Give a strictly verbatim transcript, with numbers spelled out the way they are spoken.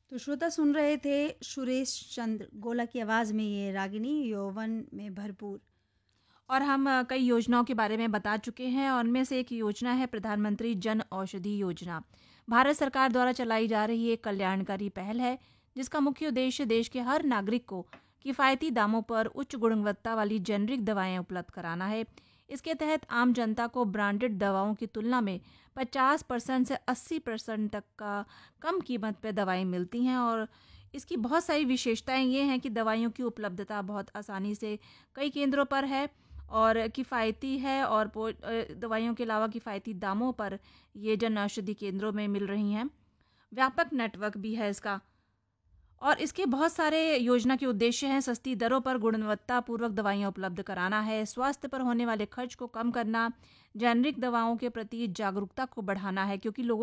तो श्रोता सुन रहे थे सुरेश चंद्र गोला की आवाज़ में ये रागिनी यौवन में भरपूर। और हम अ, कई योजनाओं के बारे में बता चुके हैं और उनमें से एक योजना है प्रधानमंत्री जन औषधि योजना। भारत सरकार द्वारा चलाई जा रही एक कल्याणकारी पहल है जिसका मुख्य उद्देश्य देश के हर नागरिक को किफ़ायती दामों पर उच्च गुणवत्ता वाली जेनरिक दवाएं उपलब्ध कराना है। इसके तहत आम जनता को ब्रांडेड दवाओं की तुलना में पचास परसेंट से अस्सी परसेंट तक का कम कीमत पर दवाएं मिलती हैं। और इसकी बहुत सारी विशेषताएं ये हैं कि दवाइयों की उपलब्धता बहुत आसानी से कई केंद्रों पर है और किफ़ायती है, और पो- अ, दवाइयों के अलावा किफ़ायती दामों पर ये जन औषधि केंद्रों में मिल रही हैं। व्यापक नेटवर्क भी है इसका। और इसके बहुत सारे योजना के उद्देश्य हैं: सस्ती दरों पर गुणवत्तापूर्वक दवाइयाँ उपलब्ध कराना है, स्वास्थ्य पर होने वाले खर्च को कम करना, जेनरिक दवाओं के प्रति जागरूकता को बढ़ाना है, क्योंकि लोगों